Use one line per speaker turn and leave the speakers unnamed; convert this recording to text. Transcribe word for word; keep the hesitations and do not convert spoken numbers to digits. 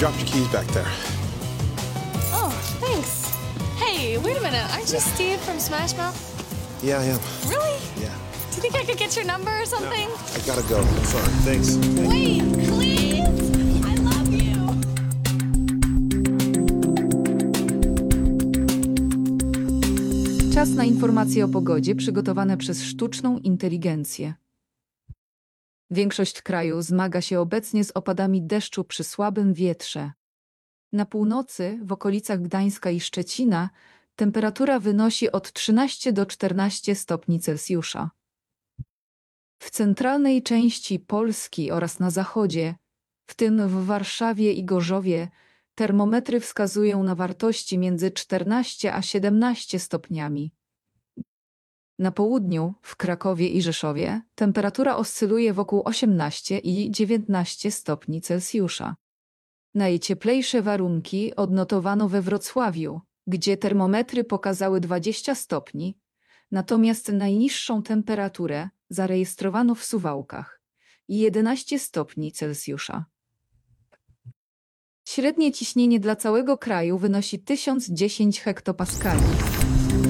dropped your keys back there.
Oh, thanks. Hey, wait a minute. Aren't you Steve from Smash Mouth?
Yeah, I am.
Really?
Yeah.
Do you think I could get your number or something?
I gotta go. Sorry. Thanks.
Wait, please? I love you.
Czas na informacje o pogodzie przygotowane przez sztuczną inteligencję. Większość kraju zmaga się obecnie z opadami deszczu przy słabym wietrze. Na północy, w okolicach Gdańska i Szczecina, temperatura wynosi od trzynastu do czternastu stopni Celsjusza. W centralnej części Polski oraz na zachodzie, w tym w Warszawie i Gorzowie, termometry wskazują na wartości między czternastoma a siedemnastoma stopniami. Na południu, w Krakowie i Rzeszowie, temperatura oscyluje wokół osiemnastu i dziewiętnastu stopni Celsjusza. Najcieplejsze warunki odnotowano we Wrocławiu, gdzie termometry pokazały dwadzieścia stopni, natomiast najniższą temperaturę zarejestrowano w Suwałkach – jedenaście stopni Celsjusza. Średnie ciśnienie dla całego kraju wynosi tysiąc dziesięć hektopaskali.